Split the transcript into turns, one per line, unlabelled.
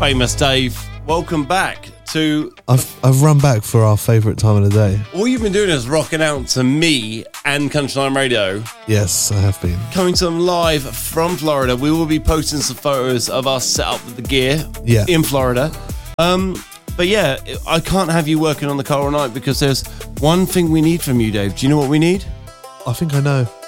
Famous Dave, welcome back to...
I've run back for our favourite time of the day.
All you've been doing is rocking out to me and Country Line Radio.
Yes, I have been.
Coming to them live from Florida. We will be posting some photos of us set up with the gear in Florida. But yeah, I can't have you working on the car all night because there's one thing we need from you, Dave. Do you know what we need?
I think I know.